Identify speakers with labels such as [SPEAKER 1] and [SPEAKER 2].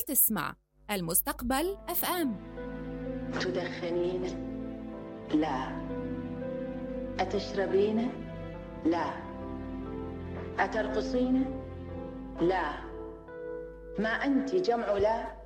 [SPEAKER 1] تسمع المستقبل FM.
[SPEAKER 2] تدخنين؟ لا. أتشربين؟ لا. أترقصين؟ لا. ما أنت جمع لا